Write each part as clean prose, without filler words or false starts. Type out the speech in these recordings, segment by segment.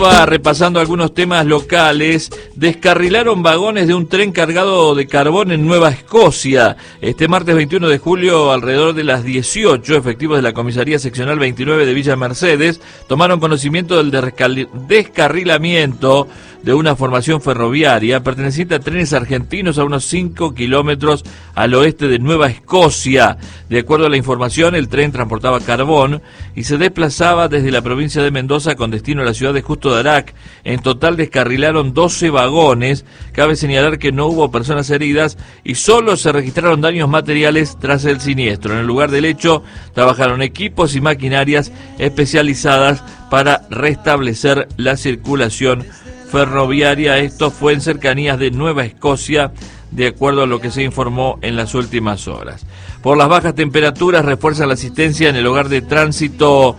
Repasando algunos temas locales, descarrilaron vagones de un tren cargado de carbón en Nueva Escocia. Este martes 21 de julio, alrededor de las 18, efectivos de la Comisaría Seccional 29 de Villa Mercedes tomaron conocimiento del descarrilamiento de una formación ferroviaria perteneciente a Trenes Argentinos a unos 5 kilómetros al oeste de Nueva Escocia. De acuerdo a la información, el tren transportaba carbón y se desplazaba desde la provincia de Mendoza con destino a la ciudad de Justo de Arac. En total descarrilaron 12 vagones. Cabe señalar que no hubo personas heridas y solo se registraron daños materiales tras el siniestro. En el lugar del hecho trabajaron equipos y maquinarias especializadas para restablecer la circulación ferroviaria. Esto fue en cercanías de Nueva Escocia, de acuerdo a lo que se informó en las últimas horas. Por las bajas temperaturas refuerzan la asistencia en el hogar de tránsito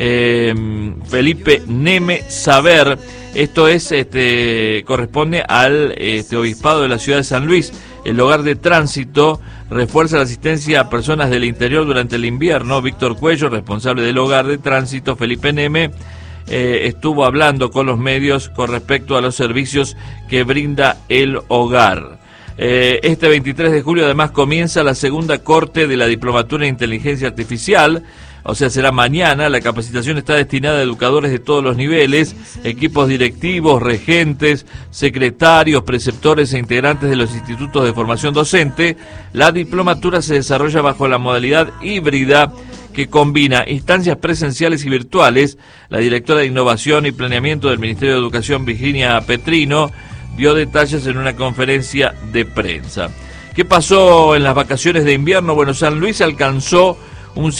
Felipe Neme Saber. Esto es corresponde al obispado de la ciudad de San Luis. El hogar de tránsito refuerza la asistencia a personas del interior durante el invierno. Víctor Cuello, responsable del hogar de tránsito Felipe Neme, estuvo hablando con los medios con respecto a los servicios que brinda el hogar. Este 23 de julio además comienza la segunda corte de la Diplomatura en Inteligencia Artificial, o sea, será mañana. La capacitación está destinada a educadores de todos los niveles, equipos directivos, regentes, secretarios, preceptores e integrantes de los institutos de formación docente. La diplomatura se desarrolla bajo la modalidad híbrida que combina instancias presenciales y virtuales. La directora de Innovación y Planeamiento del Ministerio de Educación, Virginia Petrino, dio detalles en una conferencia de prensa. ¿Qué pasó en las vacaciones de invierno? Bueno, San Luis alcanzó un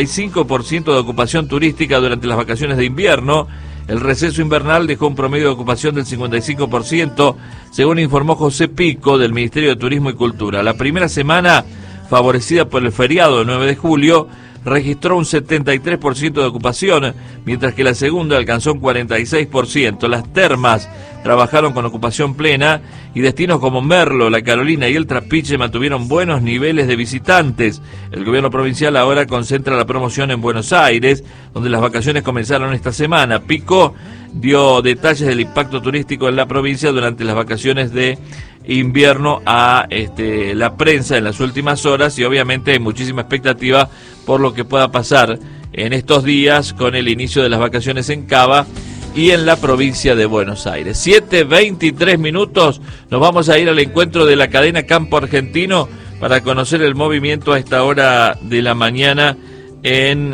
55% de ocupación turística durante las vacaciones de invierno. El receso invernal dejó un promedio de ocupación del 55%, según informó José Pico del Ministerio de Turismo y Cultura. La primera semana, favorecida por el feriado del 9 de julio, registró un 73% de ocupación, mientras que la segunda alcanzó un 46%. Las termas trabajaron con ocupación plena y destinos como Merlo, La Carolina y el Trapiche mantuvieron buenos niveles de visitantes. El gobierno provincial ahora concentra la promoción en Buenos Aires, donde las vacaciones comenzaron esta semana. Pico dio detalles del impacto turístico en la provincia durante las vacaciones de invierno a la prensa en las últimas horas, y obviamente hay muchísima expectativa por lo que pueda pasar en estos días con el inicio de las vacaciones en Cava y en la provincia de Buenos Aires. 7:23 minutos, nos vamos a ir al encuentro de la cadena Campo Argentino para conocer el movimiento a esta hora de la mañana en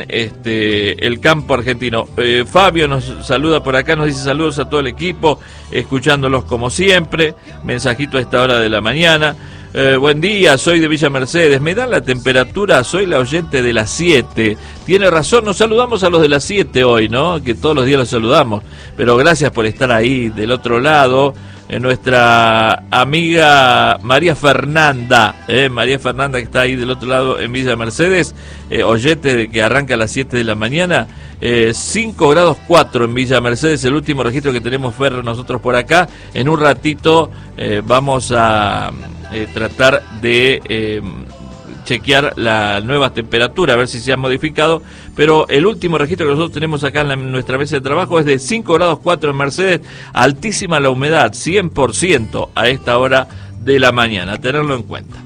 el campo argentino. Fabio nos saluda por acá, nos dice saludos a todo el equipo, escuchándolos como siempre, mensajito a esta hora de la mañana. Buen día, soy de Villa Mercedes, me dan la temperatura, soy la oyente de las 7. Tiene razón, nos saludamos a los de las 7 hoy, ¿no? Que todos los días los saludamos, pero gracias por estar ahí del otro lado. Nuestra amiga María Fernanda, María Fernanda, que está ahí del otro lado en Villa Mercedes, oyente de que arranca a las 7 de la mañana, 5 grados 4 en Villa Mercedes, el último registro que tenemos Ferro nosotros por acá. En un ratito vamos a tratar de chequear la nueva temperatura, a ver si se ha modificado, pero el último registro que nosotros tenemos acá en nuestra mesa de trabajo es de 5 grados 4 en Mercedes, altísima la humedad, 100% a esta hora de la mañana, tenerlo en cuenta.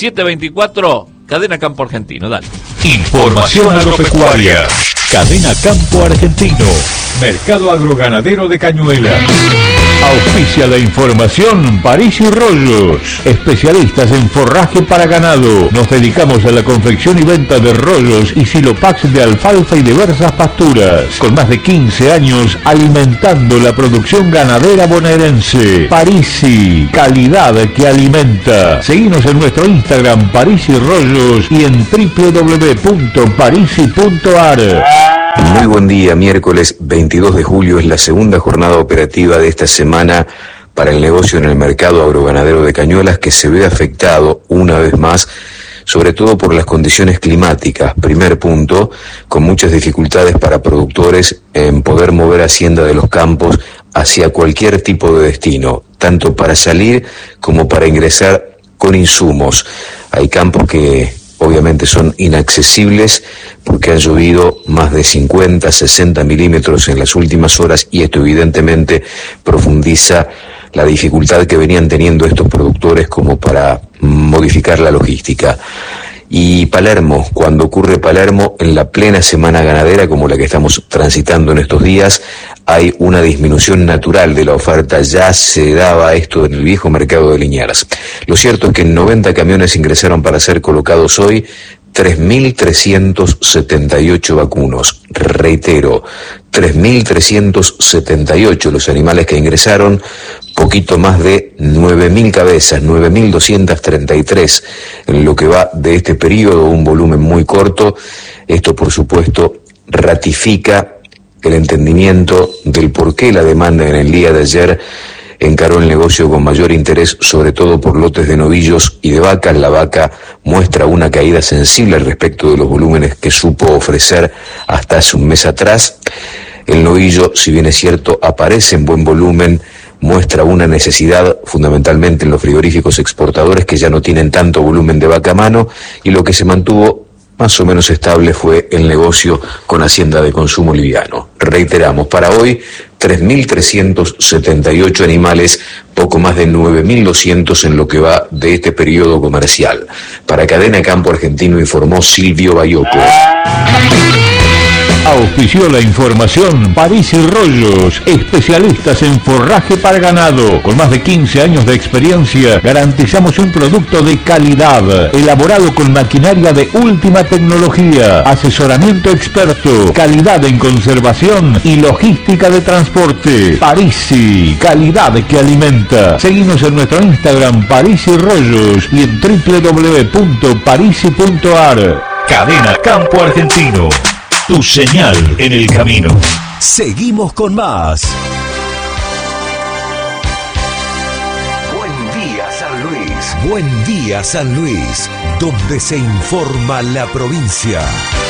7:24, Cadena Campo Argentino, dale. Información agropecuaria, Cadena Campo Argentino, Mercado Agroganadero de Cañuelas. Auspicia la información París y Rollos, especialistas en forraje para ganado. Nos dedicamos a la confección y venta de rollos y silopax de alfalfa y diversas pasturas. Con más de 15 años alimentando la producción ganadera bonaerense. Parisi, calidad que alimenta. Seguinos en nuestro Instagram París y Rollos y en www.parisi.ar. Muy buen día, miércoles 22 de julio es la segunda jornada operativa de esta semana para el negocio en el mercado agroganadero de Cañuelas, que se ve afectado una vez más, sobre todo por las condiciones climáticas. Primer punto, con muchas dificultades para productores en poder mover hacienda de los campos hacia cualquier tipo de destino, tanto para salir como para ingresar con insumos. Hay campos que obviamente son inaccesibles porque han llovido más de 50, 60 milímetros en las últimas horas y esto evidentemente profundiza la dificultad que venían teniendo estos productores como para modificar la logística. Y Palermo, cuando ocurre Palermo, en la plena semana ganadera como la que estamos transitando en estos días, hay una disminución natural de la oferta. Ya se daba esto en el viejo mercado de Liniers. Lo cierto es que 90 camiones ingresaron para ser colocados hoy, 3.378 vacunos. Reitero, 3.378 los animales que ingresaron, poquito más de 9.000 cabezas, 9.233 en lo que va de este periodo, un volumen muy corto. Esto, por supuesto, ratifica el entendimiento del por qué la demanda en el día de ayer encaró el negocio con mayor interés, sobre todo por lotes de novillos y de vacas. La vaca muestra una caída sensible respecto de los volúmenes que supo ofrecer hasta hace un mes atrás. El novillo, si bien es cierto, aparece en buen volumen, muestra una necesidad fundamentalmente en los frigoríficos exportadores que ya no tienen tanto volumen de vaca a mano, y lo que se mantuvo más o menos estable fue el negocio con hacienda de consumo liviano. Reiteramos, para hoy 3.378 animales, poco más de 9.200 en lo que va de este periodo comercial. Para Cadena Campo Argentino informó Silvio Bayoco. Auspició la información París y Rollos, especialistas en forraje para ganado. Con más de 15 años de experiencia, garantizamos un producto de calidad, elaborado con maquinaria de última tecnología, asesoramiento experto, calidad en conservación y logística de transporte. Parisi, calidad que alimenta. Seguimos en nuestro Instagram París y Rollos y en www.parisi.ar. Cadena Campo Argentino. Tu señal en el camino. Seguimos con más. Buen día, San Luis. Buen día, San Luis, donde se informa la provincia.